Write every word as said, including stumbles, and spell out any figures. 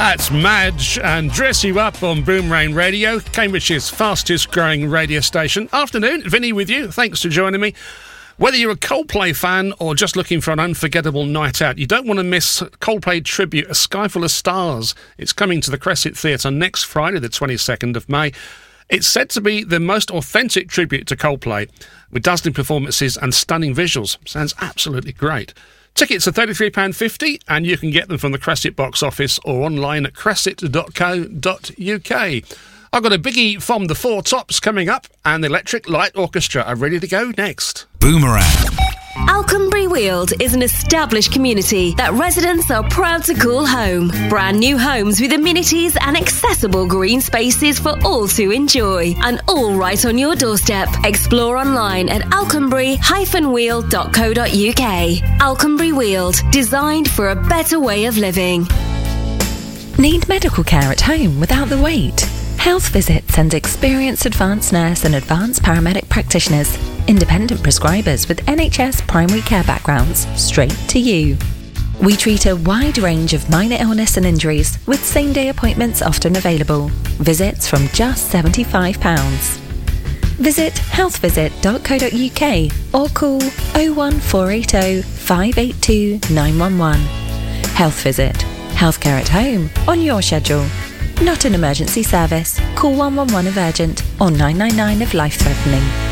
That's Madge and Dress You Up on Boomerang Radio, Cambridge's fastest growing radio station. Afternoon, Vinny with you. Thanks for joining me. Whether you're a Coldplay fan or just looking for an unforgettable night out, you don't want to miss Coldplay tribute, A Sky Full of Stars. It's coming to the Crescent Theatre next Friday, the twenty-second of May. It's said to be the most authentic tribute to Coldplay, with dazzling performances and stunning visuals. Sounds absolutely great. Tickets are thirty-three pounds fifty, and you can get them from the Crescent box office or online at crescent dot co dot uk. I've got a biggie from the Four Tops coming up, and the Electric Light Orchestra are ready to go next. Boomerang. Alconbury Weald is an established community that residents are proud to call home. Brand new homes with amenities and accessible green spaces for all to enjoy. And all right on your doorstep. Explore online at alconbury dash weald dot co dot uk. Alconbury Weald, designed for a better way of living. Need medical care at home without the wait? Health Visit sends experienced advanced nurse and advanced paramedic practitioners, independent prescribers with N H S primary care backgrounds, straight to you. We treat a wide range of minor illness and injuries, with same-day appointments often available. Visits from just seventy-five pounds. Visit health visit dot co dot uk or call oh one four eight oh, five eight two, nine one one. Health Visit. Healthcare at home, on your schedule. Not an emergency service. Call one one one if urgent or nine nine nine if life-threatening.